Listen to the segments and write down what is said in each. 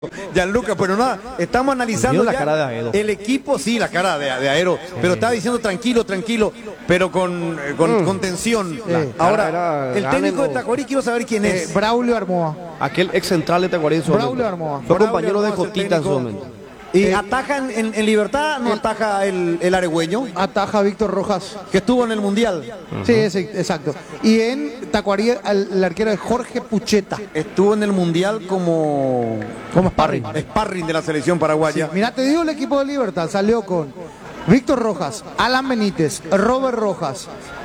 Gianluca, pero nada, estamos analizando la ya cara de Aedo. el equipo, sí, la cara de Aero, pero estaba diciendo tranquilo, pero con tensión. Ahora, el técnico de Tacuarí, quiero saber quién es. Braulio Armoa. Aquel ex central de Tacuarí en su momento. Braulio Armoa. Fue Braulio compañero de Armoa es el Jotita en su técnico. momento. Y ataja en Libertad, no ataja el aregüeño, Ataja Víctor Rojas. que estuvo en el Mundial. Sí, exacto. Y en Tacuarí el arquero es Jorge Pucheta. Estuvo en el Mundial como sparring. sparring de la selección paraguaya. Mira, te digo el equipo de Libertad. Salió con Víctor Rojas, Alan Benítez, Robert Rojas.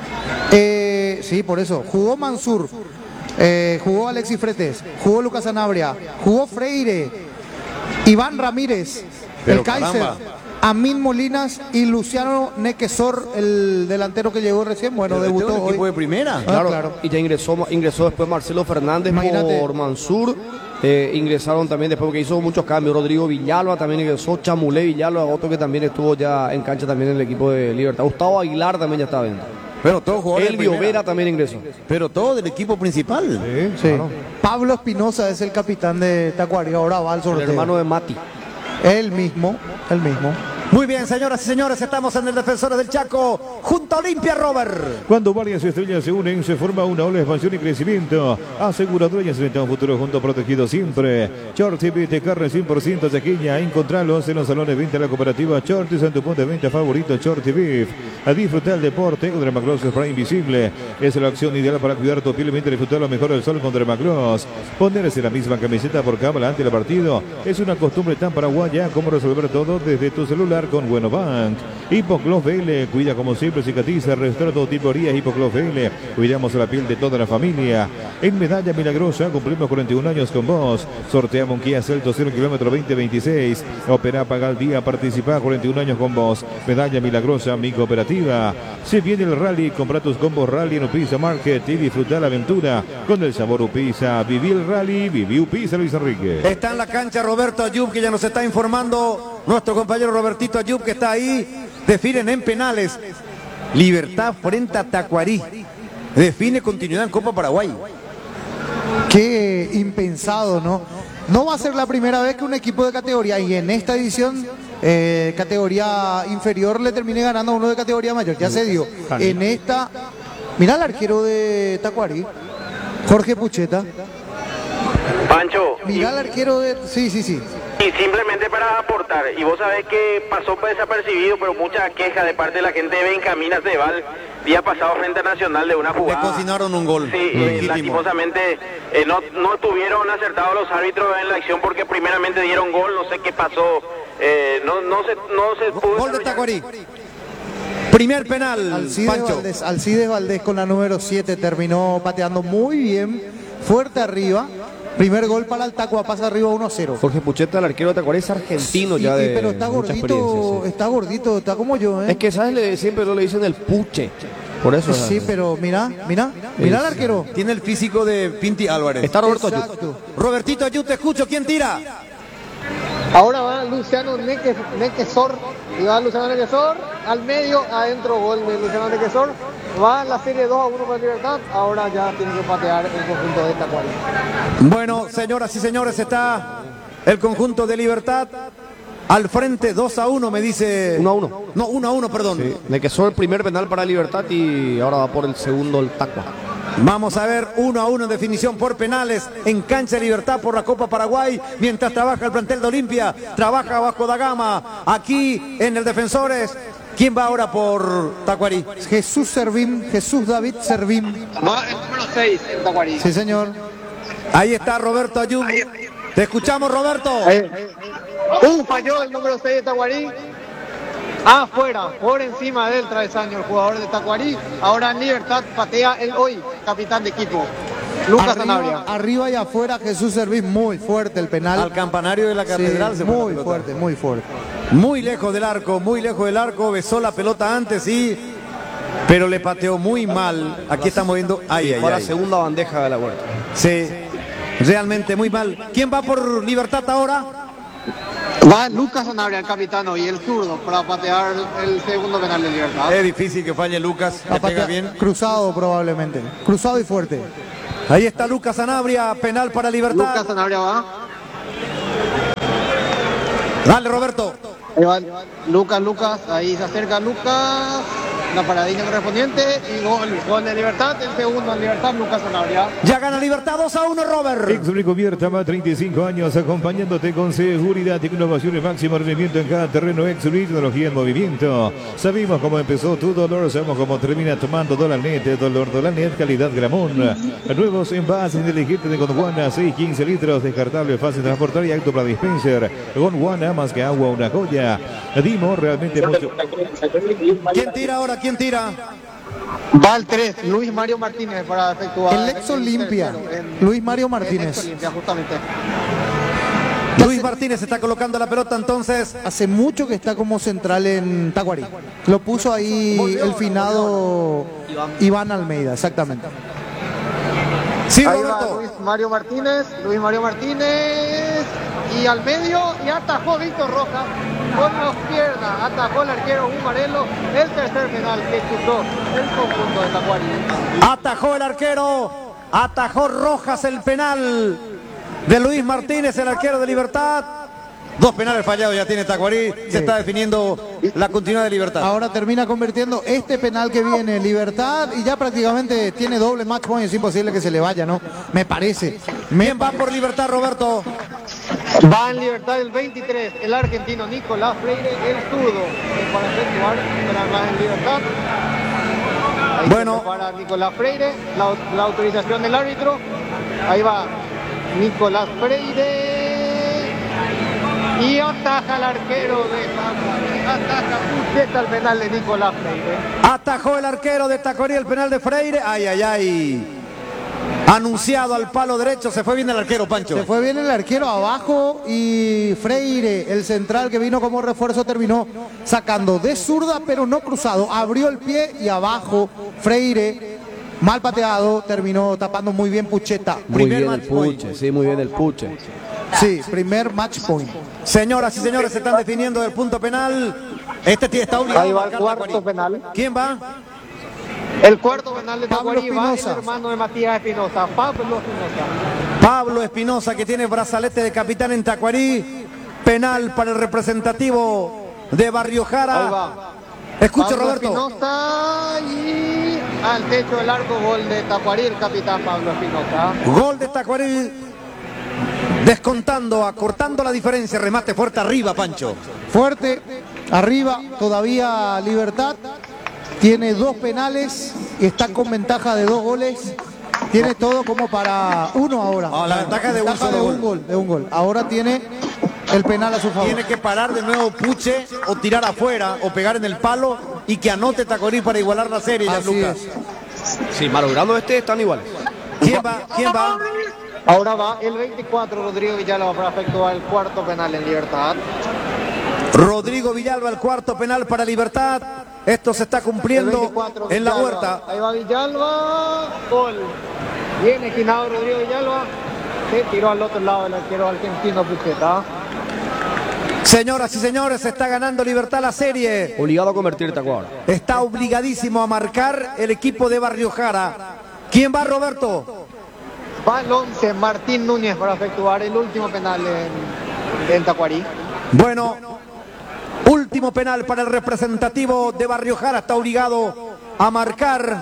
Sí, por eso. Jugó Mansur, jugó Alexis Fretes, jugó Lucas Sanabria, jugó Freire, Iván Ramírez, Pero el Kaiser, caramba. Amin Molinas y Luciano Nequesor, el delantero que llegó recién. Bueno, Pero este debutó es un hoy. equipo de primera. Claro. Y ya ingresó después Marcelo Fernández Imagínate. por Mansur. Ingresaron también después porque hizo muchos cambios. Rodrigo Villalba también ingresó. Chamulé Villalba, otro que también estuvo ya en cancha también en el equipo de Libertad. Gustavo Aguilar también ya estaba viendo. Pero todos jugadores de Elvio primera. Vera también ingresó. Pero todo del equipo principal. Sí. Pablo Espinosa es el capitán de Tacuarí. Ahora va al El sorteo. hermano de Mati. El mismo. Muy bien, señoras y señores, estamos en el Defensores del Chaco, junto a Olimpia, Robert. Cuando varias estrellas se unen, se forma una ola de expansión y crecimiento. Aseguradora y enfrenta un futuro junto protegido siempre. Shorty de carne 100% chaqueña. Encontralos en los salones de venta de la cooperativa Shorty en tu punto de venta favorito, Shorty Beef. A disfrutar el deporte con Dermagloss Spray Invisible. Es la opción ideal para cuidar tu piel mientras disfrutar lo mejor del sol con Dermagloss. Ponerse la misma camiseta por cámara ante el partido es una costumbre tan paraguaya como resolver todo desde tu celular con Buenobank. Hipoclos VL, cuida como siempre, cicatriza, restaura todo tipo de heridas. Hipoclos VL, cuidamos la piel de toda la familia. En Medalla Milagrosa cumplimos 41 años con vos. Sorteamos un Kia Celtos 0 kilómetro 2026. Opera, paga al día, participa 41 años con vos. Medalla Milagrosa, mi cooperativa. Se viene el rally, compra tus combos rally en Upisa Market y disfruta la aventura con el sabor Upisa. Viví el rally, viví Upisa, Luis Enrique. Está en la cancha Roberto Ayub, que ya nos está informando nuestro compañero Robertito Ayub, que está ahí. Definen en penales. Libertad frente a Tacuarí. Define continuidad en Copa Paraguay. Qué impensado, ¿no? No va a ser la primera vez que un equipo de categoría, y en esta edición, categoría inferior, le termine ganando a uno de categoría mayor. Ya se dio. En esta, mira el arquero de Tacuarí, Jorge Pucheta. Pancho, Mira el arquero de... Sí. y simplemente para aportar, y vos sabés que pasó desapercibido, pero mucha queja de parte de la gente de Benjamín Aceval, día pasado frente a Nacional de una Le jugada. cocinaron un gol. Sí, legítimo. lastimosamente no tuvieron acertados los árbitros en la acción porque primeramente dieron gol, no sé qué pasó, no se pudo... Gol de Tacuarí. Primer penal, Pancho. Alcides Valdés con la número 7 terminó pateando muy bien, fuerte arriba. Primer gol para el Tacua, pasa arriba 1-0. Jorge Pucheta, el arquero de Tacuarí, es argentino ya de Pero está mucha experiencia, gordito, sí. está gordito, está como yo, ¿eh? Es que, ¿sabes? Siempre lo le dicen el puche. Por eso. Sí, pero mira el arquero. Tiene el físico de Pinti Álvarez. Está Roberto Ayub. Exacto. Robertito Ayub, te escucho. ¿Quién tira? Ahora va Luciano Nequesor, y va Luciano Nequesor al medio, adentro gol de Luciano Nequesor. Va en la serie 2-1 para Libertad, ahora ya tiene que patear el conjunto de Tacuarí. Bueno, señoras y señores, está el conjunto de Libertad al frente 2-1, me dice. 1-1. No, 1-1, perdón. Sí, de que son el primer penal para Libertad y ahora va por el segundo el Tacua. Vamos a ver 1-1 en definición por penales en cancha de Libertad por la Copa Paraguay, mientras trabaja el plantel de Olimpia, trabaja Vasco da Gama, aquí en el Defensores. ¿Quién va ahora por Tacuarí? Jesús David Servín. Va el número 6 en Tacuarí. Sí, señor. Ahí está Roberto Ayub. Te escuchamos, Roberto. Falló el número 6 de Tacuarí. Afuera, por encima del travesaño el jugador de Tacuarí. Ahora en Libertad patea el hoy capitán de equipo, Lucas Sanabria. Arriba y afuera Jesús Servín, muy fuerte el penal. Al campanario de la catedral Sí, se fue la muy pelota. fuerte, muy fuerte. Muy lejos del arco, besó la pelota antes, sí, pero le pateó muy mal. Aquí estamos viendo, Fue la segunda bandeja de la Huerta. Sí, realmente muy mal. ¿Quién va por Libertad ahora? Va Lucas Sanabria, el capitano, y el zurdo para patear el segundo penal de Libertad. Es difícil que falle Lucas, le pega bien. Cruzado probablemente, cruzado y fuerte. Ahí está Lucas Sanabria, penal para Libertad. Lucas Sanabria va. Dale, Roberto. Ahí va Lucas, ahí se acerca Lucas, la paradilla correspondiente y gol de Libertad, el segundo en Libertad, Lucas Sanabria. Ya gana Libertad 2-1, Robert. Ex Vierta, más 35 años, acompañándote con seguridad y innovación y máximo rendimiento en cada terreno. Ex tecnología en movimiento. Sabemos cómo empezó tu dolor, sabemos cómo termina tomando Dolanet. Dolor Dolanet, calidad Gramón. Nuevos envases inteligentes de Gondwana, 6-15 litros, descartable, fácil de transportar y acto para dispenser. Gondwana, más que agua, una joya. Dimos realmente mucho. ¿Quién tira ahora? ¿Quién tira? Va al 3, Luis Mario Martínez para efectuar. El ex Olimpia, Luis Mario Martínez. El ex Olimpia, justamente. Luis Martínez está colocando la pelota entonces. Hace mucho que está como central en Tacuarí. Lo puso ahí el finado Iván Almeida, exactamente. Sí, Ahí va Roberto. Luis Mario Martínez y al medio y atajó Víctor Rojas con las piernas, atajó el arquero Gumarelo, el tercer penal que chutó el conjunto de Tacuarí. Atajó el arquero, atajó Rojas el penal de Luis Martínez, el arquero de Libertad. 2 penales fallados ya tiene Tacuarí. Se está definiendo la continuidad de Libertad. Ahora termina convirtiendo este penal que viene Libertad y ya prácticamente tiene doble match point. Es imposible que se le vaya, ¿no? Me parece. ¿Quién va por Libertad, Roberto? Va en Libertad el 23, el argentino Nicolás Freire, el zurdo, para efectuar más en Libertad. Ahí Bueno. para Nicolás Freire, la autorización del árbitro. Ahí va Nicolás Freire. Y ataja al arquero de Tacuarí, ataja Pucheta el penal de Nicolás Freire. Atajó el arquero de Tacuarí el penal de Freire. Ay, ay, ay. Anunciado al palo derecho, se fue bien el arquero, Pancho. Se fue bien el arquero abajo y Freire, el central que vino como refuerzo, terminó sacando de zurda, pero no cruzado. Abrió el pie y abajo Freire, mal pateado, terminó tapando muy bien Pucheta. Muy Primer bien el match point. Puche, sí, muy bien el Puche. Sí, primer match point. Señoras y señores, se están definiendo el punto penal. Este está obligado Ahí a va el marcar cuarto Tacuarí. penal. ¿Quién va? El cuarto penal de Pablo Tacuarí va el Espinosa. hermano de Matías Espinosa, Pablo Espinosa. Pablo Espinosa, que tiene brazalete de capitán en Tacuarí. Penal para el representativo de Barrio Ahí Jara. va. Escucha, Pablo Roberto. Espinosa y al techo del arco, gol de Tacuarí, el capitán Pablo Espinosa. Gol de Tacuarí. Descontando, acortando la diferencia. Remate fuerte arriba, Pancho. Fuerte, arriba, todavía Libertad. Tiene 2 penales y está con ventaja de 2 goles. Tiene todo como para 1 ahora. Ah, la ventaja de un solo gol. de un gol. Ahora tiene el penal a su favor. Tiene que parar de nuevo Puche o tirar afuera o pegar en el palo y que anote Tacuarí para igualar la serie, ya Así Lucas. es. Sí, malogrando están iguales. ¿Quién va? ¿Quién va? Ahora va el 24, Rodrigo Villalba, para efectuar el cuarto penal en Libertad. Rodrigo Villalba, el cuarto penal para Libertad. Esto se está El cumpliendo 24, en la Villalba. huerta. Ahí va Villalba, gol. Bien esquinado Rodrigo Villalba. Se tiró al otro lado del arquero argentino Pucheta. Señoras y señores, se está ganando Libertad la serie. Obligado a convertirte ahora. Está obligadísimo a marcar el equipo de Barrio Jara. ¿Quién va, Roberto? Va el 11, Martín Núñez, para efectuar el último penal en Tacuarí. Bueno, último penal para el representativo de Barrio Jara. Está obligado a marcar.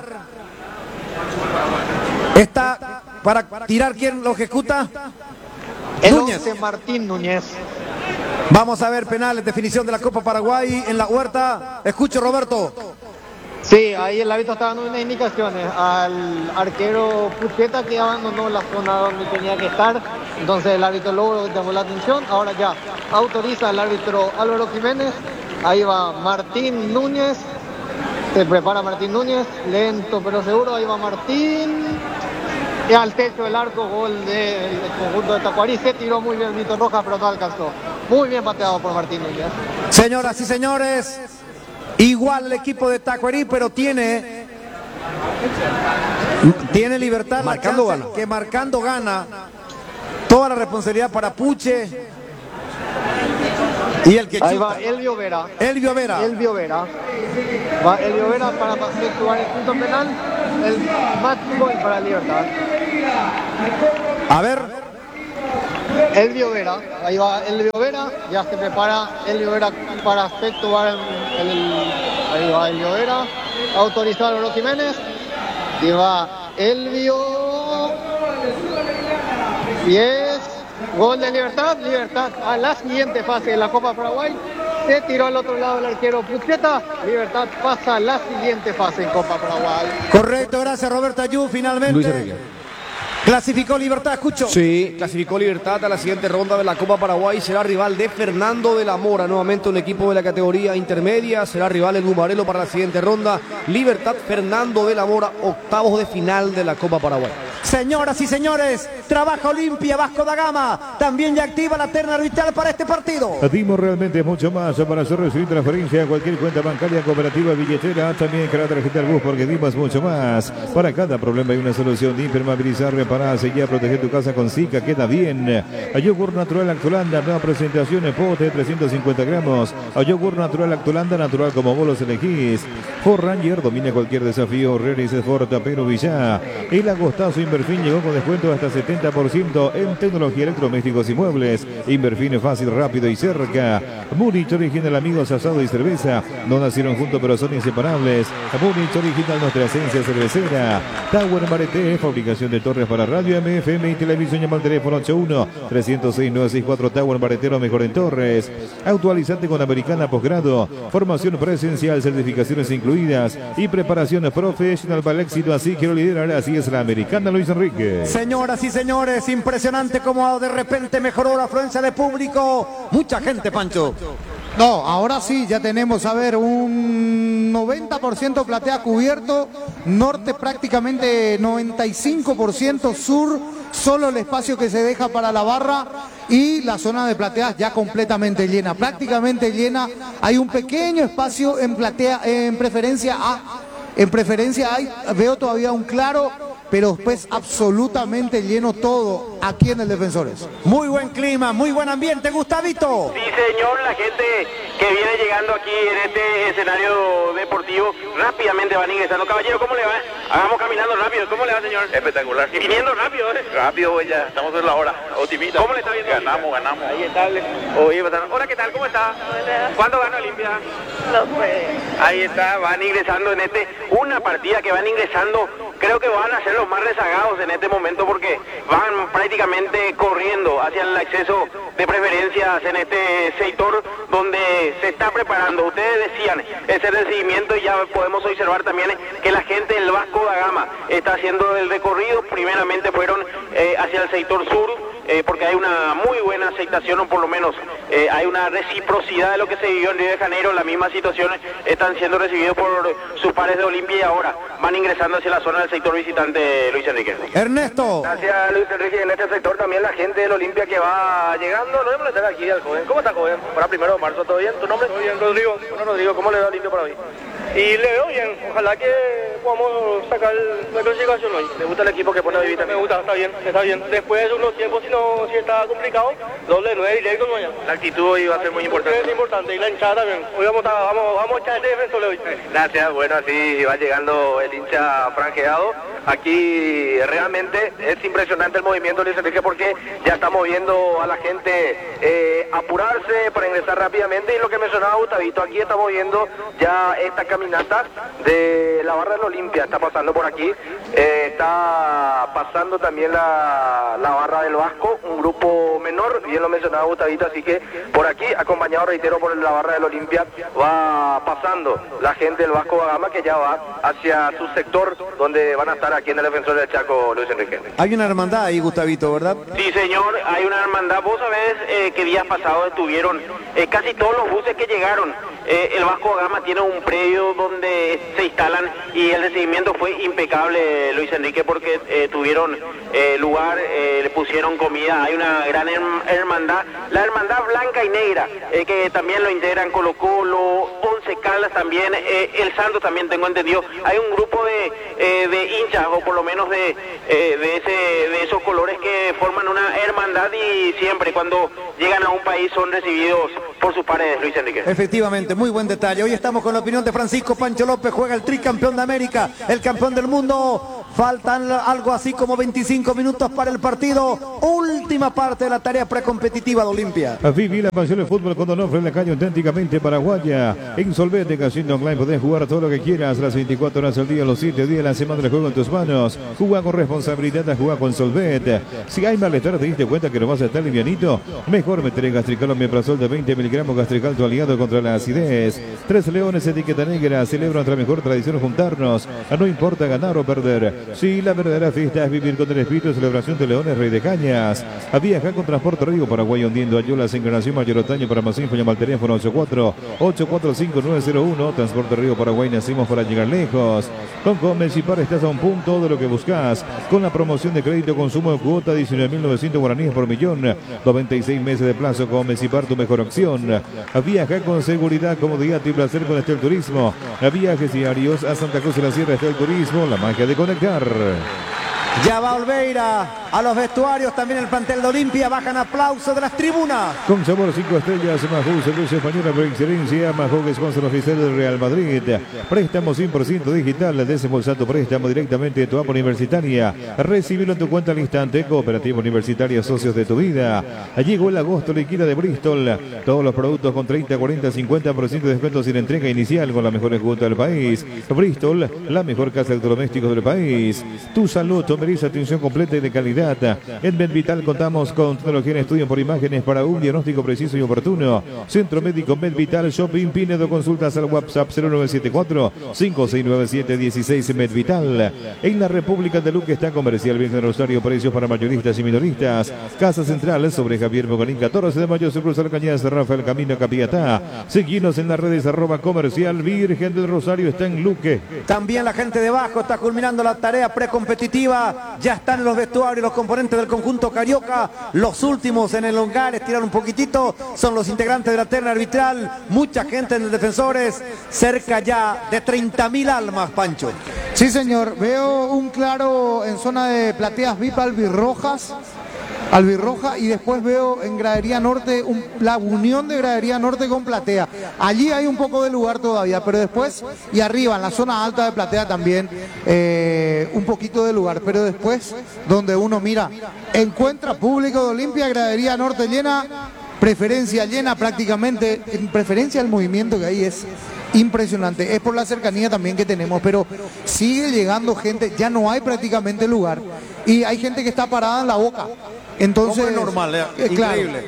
Está para tirar. ¿Quién lo ejecuta? El Núñez. 11, Martín Núñez. Vamos a ver penales, definición de la Copa Paraguay en la huerta. Escucho, Roberto. Sí, ahí el árbitro estaba dando unas indicaciones al arquero Pucheta, que abandonó la zona donde tenía que estar. Entonces el árbitro luego llamó la atención. Ahora ya autoriza al árbitro Álvaro Jiménez. Ahí va Martín Núñez. Se prepara Martín Núñez. Lento pero seguro. Ahí va Martín. Y al techo del arco, gol del conjunto de Tacuarí. Se tiró muy bien Víctor Rojas, pero no alcanzó. Muy bien pateado por Martín Núñez. Señoras y señores, igual el equipo de Tacuarí, pero tiene Libertad Marcando la chance gana. que marcando gana. Toda la responsabilidad para Puche y el que Ahí va chuta. Elvio Vera. Elvio Vera. Elvio Vera. Va Elvio Vera para efectuar el punto penal. El match point para Libertad. A ver, Elvio Vera, ahí va Elvio Vera, ya se prepara Elvio Vera para efectuar ahí va Elvio Vera, autorizado Álvaro Jiménez, y va Elvio, y es gol de Libertad a la siguiente fase de la Copa Paraguay. Se tiró al otro lado el arquero Pucheta. Libertad pasa a la siguiente fase en Copa Paraguay. Correcto, gracias Roberto Ayú, finalmente. Luis Enrique. Clasificó Libertad, escucho. Sí, clasificó Libertad a la siguiente ronda de la Copa Paraguay. Será rival de Fernando de la Mora, nuevamente un equipo de la categoría intermedia. Será rival en Bumarelo para la siguiente ronda. Libertad, Fernando de la Mora, octavos de final de la Copa Paraguay. Señoras y señores, trabaja Olimpia, Vasco da Gama. También ya activa la terna arbitral para este partido. Dimos realmente mucho más para hacer recibir transferencia a cualquier cuenta bancaria, cooperativa, billetera, también con la tarjeta del bus, porque dimos mucho más. Para cada problema hay una solución. Impermeabilizar, reparar, sellar, proteger tu casa con Zika, queda bien. A yogur natural Actulanda, nueva presentación en pote de 350 gramos. A yogur natural Actulanda, natural como vos los elegís. Ford Ranger domina cualquier desafío. Reris Ford Tapero Villá. El agostazo Inverfin llegó con descuento hasta 70% en tecnología, electrodomésticos y muebles. Inverfin es fácil, rápido y cerca. Múnich Original, amigos, asado y cerveza. No nacieron juntos pero son inseparables. Múnich Original, nuestra esencia cervecera. Tower Marete, fabricación de torres para radio, FM y televisión. Llama al teléfono 81-306-964. Tower Maretero, mejor en torres. Actualizante con Americana Posgrado. Formación presencial, certificaciones incluidas y preparación profesional para el éxito. Así quiero liderar, así es la Americana, Luis Enrique. Señoras y señores, impresionante cómo de repente mejoró la afluencia de público. Mucha gente, Pancho. No, ahora sí, ya tenemos, a ver, un 90% platea cubierto, norte prácticamente 95%, sur solo el espacio que se deja para la barra y la zona de plateas ya completamente llena, prácticamente llena. Hay un pequeño espacio en platea, en preferencia A. En preferencia hay, veo todavía un claro, pero después absolutamente lleno todo aquí en el Defensores. Muy buen clima, muy buen ambiente, Gustavito. Sí, señor, la gente que viene llegando aquí en este escenario deportivo rápidamente van ingresando. Caballero, ¿cómo le va? Hagamos caminando rápido. ¿Cómo le va, señor? Espectacular. Y viniendo rápido, ¿eh? Rápido, ya estamos en la hora. Optimista. ¿Cómo le está viendo? Ganamos. Ahí está. Oye, hola, ¿qué tal? ¿Cómo está? ¿Cuándo gana Olimpia? No sé. Ahí está, van ingresando en una partida que van ingresando. Creo que van a ser los más rezagados en este momento porque van prácticamente corriendo hacia el acceso de preferencias en este sector donde se está preparando. Ustedes decían ese recibimiento y ya podemos observar también que la gente del Vasco da Gama está haciendo el recorrido. Primeramente fueron hacia el sector sur porque hay una muy buena aceptación, o por lo menos hay una reciprocidad de lo que se vivió en Río de Janeiro. La misma situación están siendo recibidos por sus pares de Olimpia y ahora van ingresando hacia la zona del sector visitante, Luis Enrique. Ernesto. Gracias, Luis Enrique. En este sector también la gente del Olimpia que va llegando. No debemos estar aquí al joven. ¿Cómo está, joven? Para 1 de marzo, ¿todo bien? ¿Tu nombre? Todo bien, Rodrigo. Bueno, Rodrigo, ¿cómo le da Olimpia para hoy? Y le veo bien, ojalá que podamos sacar la clasificación hoy. ¿Te gusta el equipo que pone hoy también? Me gusta, está bien. Después de unos tiempos, si está complicado, doble 9 directo no ya. La actitud hoy va a ser muy importante. Es importante, y la hinchada también. Hoy vamos a echar este defensor hoy. Gracias, bueno, así va llegando el hincha franjeado. Aquí realmente es impresionante el movimiento, Luis Enrique, porque ya estamos viendo a la gente apurarse para ingresar rápidamente. Y lo que mencionaba Gustavito, aquí estamos viendo ya esta caminata de la barra del Olimpia, está pasando por aquí, está pasando también la barra del Vasco, un grupo menor, bien lo mencionaba Gustavito, así que por aquí, acompañado, reitero, por la barra del Olimpia, va pasando la gente del Vasco da Gama que ya va hacia su sector, donde van a estar aquí en el Defensor del Chaco, Luis Enrique. Hay una hermandad ahí, Gustavito, ¿verdad? Sí, señor, hay una hermandad. Vos sabés que días pasados estuvieron casi todos los buses que llegaron. El Vasco da Gama tiene un predio donde se instalan y el recibimiento fue impecable, Luis Enrique, porque tuvieron lugar, le pusieron comida. Hay una gran hermandad, la hermandad blanca y negra, que también lo integran Colo Colo, Once Caldas también, El Santo también tengo entendido. Hay un grupo de hinchas, o por lo menos de esos colores que forman una hermandad y siempre cuando llegan a un país son recibidos por sus pares, Luis Enrique. Efectivamente, muy buen detalle. Hoy estamos con la opinión de Francisco Pancho López. Juega el tricampeón de América, el campeón del mundo, Faltan algo así como 25 minutos para el partido. Última parte de la tarea precompetitiva de Olimpia. Viví la pasión del fútbol con Donofre en la calle auténticamente paraguaya. En Solvete Casino Online podés jugar todo lo que quieras, las 24 horas al día, los 7 días de la semana, el juego en tus manos. Juega con responsabilidad, juega con Solvete. Si hay malestar, te diste cuenta que no vas a estar livianito, mejor meter en Gastrical Omeprazol de 20 miligramos. Gastrical, tu aliado contra la acidez. Tres Leones, etiqueta negra, celebra nuestra mejor tradición, juntarnos. No importa ganar o perder. Sí, la verdadera fiesta es vivir con el espíritu de celebración de Leones, Rey de Cañas. A viajar con Transporte Río Paraguay, hundiendo Ayulas, Encarnación, Mayor Otaño. Para más info, llama al teléfono 84-845-901. Transporte Río Paraguay, nacimos para llegar lejos. Con Comecipar estás a un punto de lo que buscas. Con la promoción de crédito consumo de cuota, 19.900 guaraníes por millón. 96 meses de plazo. Comecipar, tu mejor opción. A viajar con seguridad, comodidad y placer con Estel Turismo. A viajes diarios a Santa Cruz de la Sierra, Estel Turismo, la magia de conectar. Ya va Olveira a los vestuarios, también el plantel de Olimpia, bajan aplausos de las tribunas. Con sabor 5 estrellas, Mahou, Cerveza Española por excelencia, Mahou, sponsor oficial del Real Madrid. Préstamo 100% digital, desembolsando préstamo directamente de tu app universitaria. Recibirlo en tu cuenta al instante. Cooperativa Universitaria, socios de tu vida. Llegó el agosto liquida de Bristol. Todos los productos con 30, 40, 50% de descuento sin entrega inicial con la mejor cuota del país. Bristol, la mejor casa de electrodomésticos del país. Tu salud, merece atención completa y de calidad. En Medvital contamos con tecnología en estudio por imágenes para un diagnóstico preciso y oportuno. Centro Médico Medvital Shopping Pinedo. Consultas al WhatsApp 0974-5697-16. Medvital. En la República de Luque está Comercial Virgen Rosario. Precios para mayoristas y minoristas. Casa Central sobre Javier Mogarín 14 de mayo. Sucursal Cañas Rafael Camino Capiatá. Seguinos en las redes @Comercial Virgen del Rosario. Está en Luque. También la gente de Bajo está culminando la tarea precompetitiva. Ya están en los vestuarios los componentes del conjunto carioca. Los últimos en el hongar, estirar un poquitito, son los integrantes de la terna arbitral. Mucha gente en el Defensores, cerca ya de 30.000 almas, Pancho. Sí, señor. Veo un claro en zona de plateas VIP albirroja, y después veo en Gradería Norte la unión de Gradería Norte con Platea. Allí hay un poco de lugar todavía, pero después, y arriba en la zona alta de Platea también, un poquito de lugar, pero después donde uno mira, encuentra público de Olimpia, Gradería Norte llena, preferencia llena prácticamente, en preferencia el movimiento que hay es impresionante. Es por la cercanía también que tenemos, pero sigue llegando gente, ya no hay prácticamente lugar y hay gente que está parada en la boca. Entonces, es normal, increíble.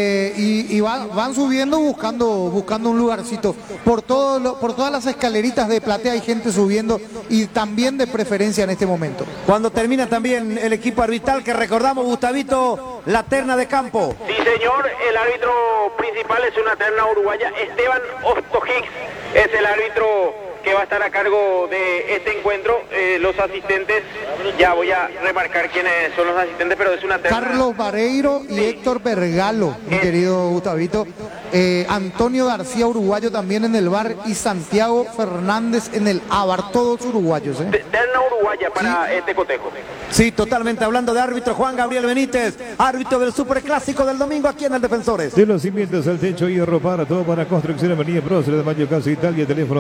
Y van subiendo buscando un lugarcito. Por todas las escaleritas de Platea hay gente subiendo y también de preferencia en este momento. Cuando termina también el equipo arbitral, que recordamos, Gustavito, la terna de campo. Sí, señor, el árbitro principal es una terna uruguaya, Esteban Ostojix, es el árbitro que va a estar a cargo de este encuentro. Los asistentes, ya voy a remarcar quiénes son los asistentes, pero es una terna. Carlos Vareiro y sí. Héctor Bergalo, mi querido Gustavito. Antonio García, uruguayo también en el bar, y Santiago Fernández en el ABAR, todos uruguayos. Terna uruguaya para este cotejo. Sí, totalmente. Hablando de árbitro, Juan Gabriel Benítez, árbitro del Superclásico del domingo aquí en el Defensores. De los cimientos al techo, hierro para todo para construcción, Avenida Prócer de Mayo, Casa Italia, teléfono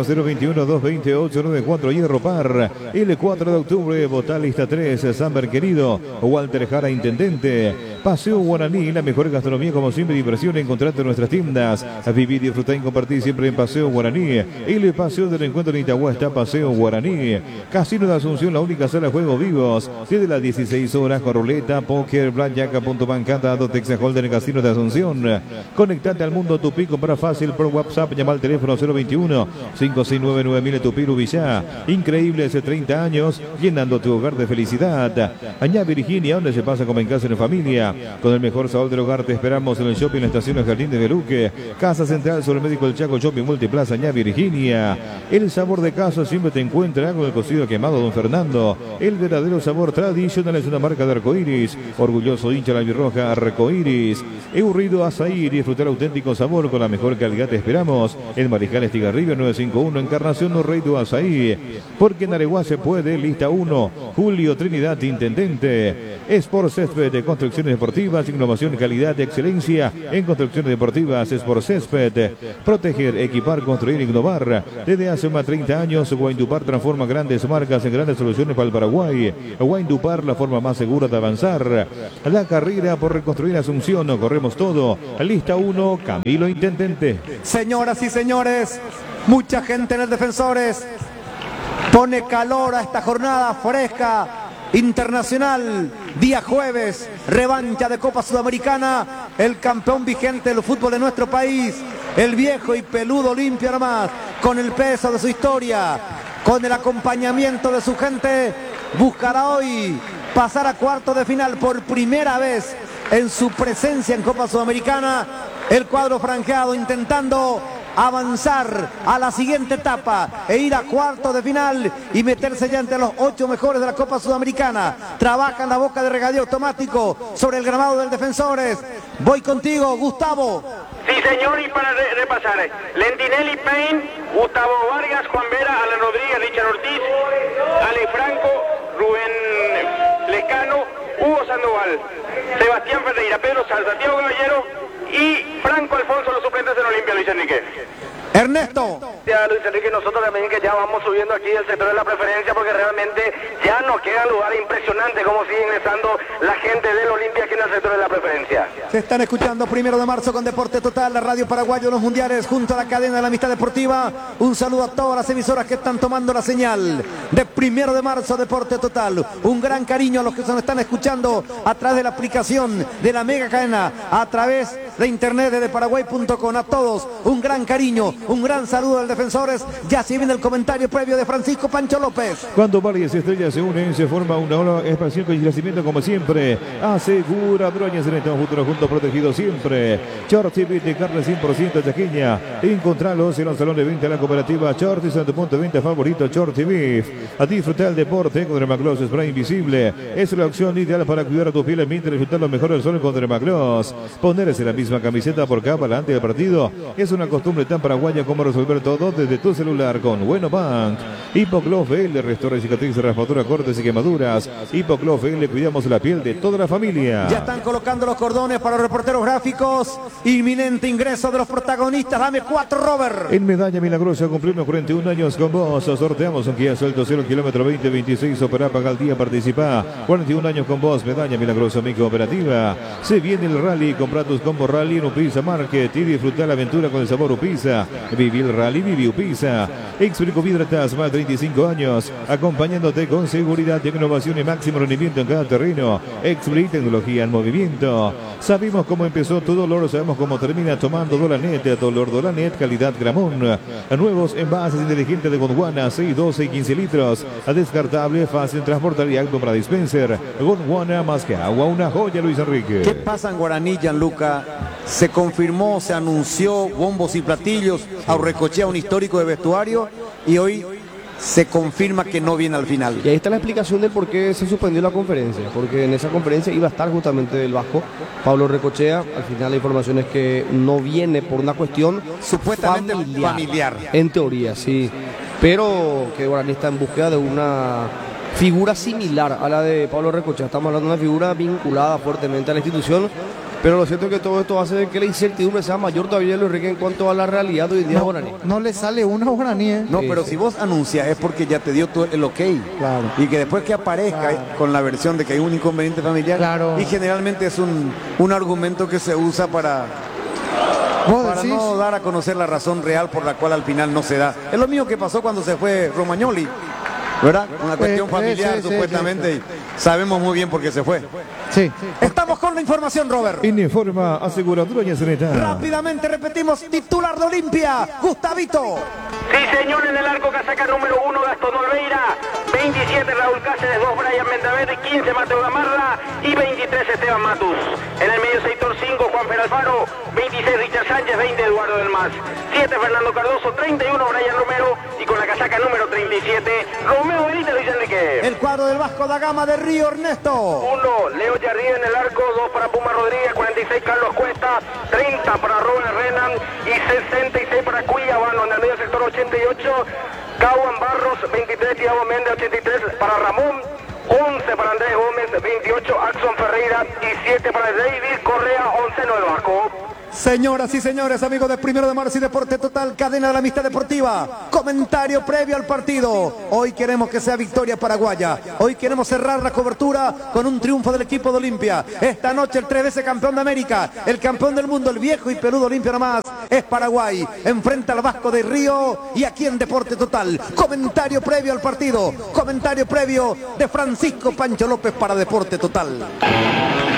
021-228-94, hierro par. El 4 de octubre, Botalista 3, Samber querido, Walter Jara, intendente. Paseo Guaraní, la mejor gastronomía como siempre, diversión, encontrarte en nuestras tiendas. A vivir, disfrutar y compartir siempre en Paseo Guaraní. El paseo del encuentro en Itagüá está Paseo Guaraní. Casino de Asunción, la única sala de juegos vivos. Desde las 16 horas con ruleta, póker, blackjack, punto bancata, Texas Holder, Casino de Asunción. Conectate al mundo Tupi, compra fácil por WhatsApp, llama al teléfono 021-5699-9000 Tupi Rubillá. Increíble, hace 30 años, llenando tu hogar de felicidad. Añá Virginia, donde se pasa como en casa en familia. Con el mejor sabor del hogar te esperamos en el shopping, la estación El Jardín de Beluque. Casa Central sobre el Médico del Chaco, Shopping Multiplaza, Añá Virginia. El sabor de casa siempre te encuentra con el cocido quemado Don Fernando. El verdadero sabor tradicional es una marca de arcoíris. Orgulloso hincha la albirroja arcoíris. Eurrido Azaí, disfrutar auténtico sabor con la mejor calidad te esperamos. El Mariscal Estigarribia 951, Encarnación 1, Rey do Azaí. Porque en Areguá se puede. Lista 1, Julio Trinidad, intendente. Sport Césped de Construcciones Deportivas, innovación, calidad, excelencia en construcciones deportivas. Sport Césped, proteger, equipar, construir, innovar. Desde hace más de 30 años, Guaindupar transforma grandes marcas en grandes soluciones para el Paraguay. Guaindupar, la forma más segura de avanzar. La carrera por reconstruir Asunción, corremos todo. Lista 1, Camilo, intendente. Señoras y señores, mucha gente en el Defensores pone calor a esta jornada fresca internacional. Día jueves, revancha de Copa Sudamericana. El campeón vigente del fútbol de nuestro país, el viejo y peludo Olimpia nomás, con el peso de su historia, con el acompañamiento de su gente, buscará hoy pasar a cuartos de final por primera vez en su presencia en Copa Sudamericana. El cuadro franjeado intentando avanzar a la siguiente etapa e ir a cuartos de final y meterse ya entre los 8 mejores de la Copa Sudamericana. Trabaja en la boca de regadío automático sobre el gramado del Defensores. Voy contigo, Gustavo. Sí, señor, y para repasar, Lentinelli, Payne, Gustavo Vargas, Juan Vera, Alan Rodríguez, Richard Ortiz, Ale Franco, Rubén Lescano, Hugo Sandoval, Sebastián Ferreira, Pedro Sal, Santiago Caballero y Franco Alfonso, los suplentes en Olimpia, Luis Enrique. Ernesto. Ya, Luis Enrique, nosotros también que ya vamos subiendo aquí el sector de la preferencia porque realmente ya nos queda lugar impresionante como sigue ingresando la gente del Olimpia aquí en el sector de la preferencia. Se están escuchando 1 de marzo con Deporte Total, la radio paraguayo de los mundiales, junto a la cadena de la amistad deportiva. Un saludo a todas las emisoras que están tomando la señal de 1 de marzo, Deporte Total. Un gran cariño a los que se nos están escuchando a través de la aplicación de la mega cadena, a través de internet de Paraguay.com. A todos, un gran cariño. Un gran saludo del Defensores. Ya se viene el comentario previo de Francisco Pancho López. Cuando varias estrellas se unen, se forma una ola expansión con crecimiento como siempre. Asegura Droñez en este futuro junto protegido siempre. Chorti de carne 100% chaqueña. Encontralos en los salones de venta de la cooperativa Chorti, en tu punto de venta favorito, Chorti Beef. A disfrutar el deporte con Dermagloss Spray Invisible. Es la opción ideal para cuidar a tu piel mientras disfrutar lo mejor del sol con Dermagloss. Ponerse la misma camiseta por cada antes del partido es una costumbre tan paraguaya como resolver todo desde tu celular con Bueno Bank. Hipoclof L, restaura cicatrices, raspadura, cortes y quemaduras. Hipoclof L, cuidamos la piel de toda la familia. Ya están colocando los cordones para los reporteros gráficos. Inminente ingreso de los protagonistas. Dame 4, Robert. En Medalla Milagrosa cumplimos 41 años con vos. Sorteamos un Kia Celto 0 kilómetro 2026. Opera, paga al día, participa. 41 años con vos. Medalla Milagrosa, mi cooperativa. Se viene el rally. Compra tus combos rally en Upisa Market y disfrutar la aventura con el sabor Upisa. Viví el rally, viví Upisa. Explico Vidratas, más de 35 años, acompañándote con seguridad, innovación y máximo rendimiento en cada terreno. Explic, tecnología en movimiento. Sabemos cómo empezó tu dolor, sabemos cómo termina, tomando Dolanet. Dolor Dolanet, calidad Gramón. Nuevos envases inteligentes de Gondwana, 6, 12 y 15 litros. Descartable, fácil transportar y alto para dispenser. Gondwana, más que agua, una joya, Luis Enrique. ¿Qué pasa en Guaraní, Gianluca? Se confirmó, se anunció, bombos y platillos, Aurrecochea, un histórico de vestuario, y hoy se confirma que no viene al final. Y ahí está la explicación del por qué se suspendió la conferencia, porque en esa conferencia iba a estar justamente el Vasco, Pablo Recochea. Al final la información es que no viene por una cuestión supuestamente familiar. En teoría, sí, pero que Guaraní está en búsqueda de una figura similar a la de Pablo Recochea. Estamos hablando de una figura vinculada fuertemente a la institución. Pero lo cierto es que todo esto hace que la incertidumbre sea mayor todavía, Luis Enrique, en cuanto a la realidad de hoy en día de Guaraní. No le sale una a Guaraní, ¿eh? No, pero si vos anuncias es porque ya te dio todo el ok. Claro. Y que después que aparezca con la versión de que hay un inconveniente familiar, claro. Y generalmente es un argumento que se usa para no dar a conocer la razón real por la cual al final no se da. Es lo mismo que pasó cuando se fue Romagnoli, ¿verdad? Una cuestión familiar supuestamente. Sí. Y sabemos muy bien por qué se fue. Sí. Estamos con la información, Robert. Informa Aseguradora Yaceneta. Rápidamente repetimos, titular de Olimpia, Gustavito. Sí, señor, en el arco casaca número 1, Gastón Olveira. 27, Raúl Cáceres. 2, Brian Mendaver. 15, Mateo Gamarra. Y 23, Esteban Matus. En el medio sector 5, Juan Fer Alfaro. 26, Richard Sánchez. 20, Eduardo del Mas. 7, Fernando Cardoso. 31, Brian Romero. Y con la casaca número 37, Romeo Benítez, Luis Enrique. El cuadro del Vasco da Gama de Río, Ernesto. 1, Leo Yarría en el arco. 2 para Puma Rodríguez. 46, Carlos Cuesta. 30 para Robert Renan. Y 66 para Cuiabano. En el medio sector 88, Cauan Barros, 23, Thiago Méndez, 83 para Ramón, 11 para Andrés Gómez, 28 Axon Ferreira y 7 para David Correa, 11 no el Vasco. Señoras y señores, amigos de Primero de Marzo y Deporte Total, cadena de la amistad deportiva. Comentario previo al partido. Hoy queremos que sea victoria paraguaya. Hoy queremos cerrar la cobertura con un triunfo del equipo de Olimpia. Esta noche el 3 veces campeón de América, el campeón del mundo, el viejo y peludo Olimpia nomás, es Paraguay. Enfrenta al Vasco de Río y aquí en Deporte Total. Comentario previo al partido. Comentario previo de Francisco Pancho López para Deporte Total.